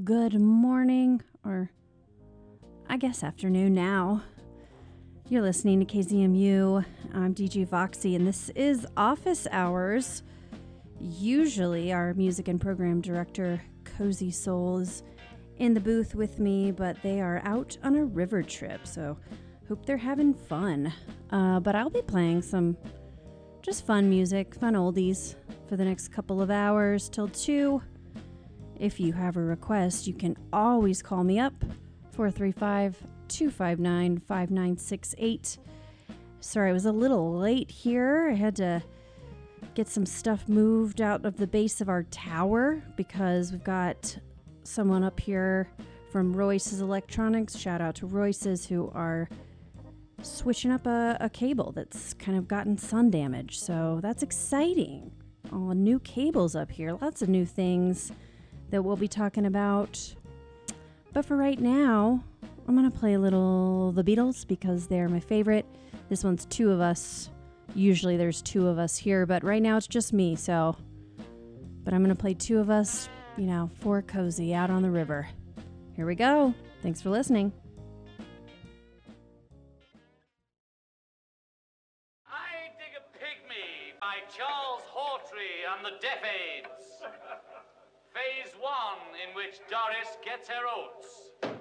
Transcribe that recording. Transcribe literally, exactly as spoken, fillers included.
good morning, or I guess afternoon now. You're listening to K Z M U. I'm D J Voxy, and this is Office Hours. Usually our music and program director, Cozy Soul, is in the booth with me, but they are out on a river trip, so hope they're having fun. Uh, but I'll be playing some just fun music, fun oldies, for the next couple of hours till two. If you have a request, you can always call me up, four three five, two five nine, five nine six eight. Sorry, I was a little late here. I had to get some stuff moved out of the base of our tower because we've got someone up here from Royce's Electronics. Shout out to Royce's, who are switching up a, a cable that's kind of gotten sun damage. So that's exciting. All the new cables up here. Lots of new things that we'll be talking about. But for right now, I'm going to play a little The Beatles because they're my favorite. This one's two of us. Usually there's two of us here, but right now it's just me, so. But I'm going to play two of us, you know, for Cozy out on the river. Here we go. Thanks for listening. I Dig a Pygmy by Charles Hawtrey and the Deaf Aids. Phase one, in which Doris gets her oats.